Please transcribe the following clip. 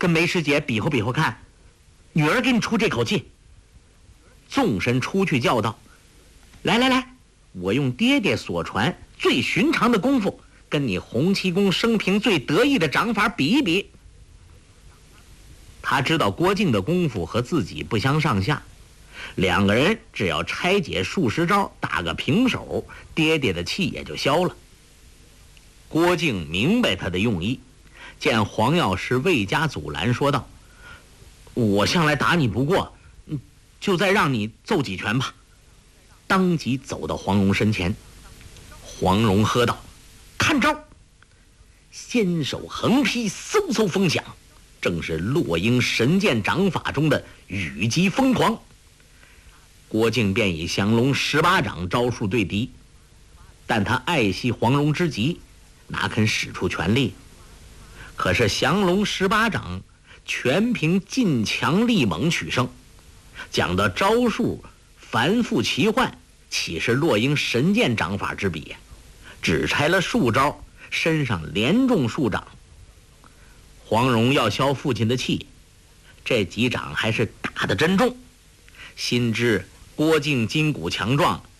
跟梅师姐比划比划看，女儿给你出这口气。纵身出去叫道：“来来来，我用爹爹所传最寻常的功夫，跟你洪七公生平最得意的掌法比一比。”他知道郭靖的功夫和自己不相上下，两个人只要拆解数十招，打个平手，爹爹的气也就消了。郭靖明白他的用意，见黄药师未加阻拦，说道：“我向来打你不过，就再让你揍几拳吧。”当即走到黄蓉身前，黄蓉喝道：“看招！”先手横劈，嗖嗖风响，正是落英神剑掌法中的雨击疯狂。郭靖便以降龙18掌招数对敌，但他爱惜黄蓉之急，哪肯使出全力。可是降龙18掌全凭劲强力猛取胜，讲的招数繁复奇幻，岂是落英神剑掌法之比？只拆了数招，身上连中数掌。黄蓉要消父亲的气，这几掌还是打得真重，心知郭靖筋骨强壮，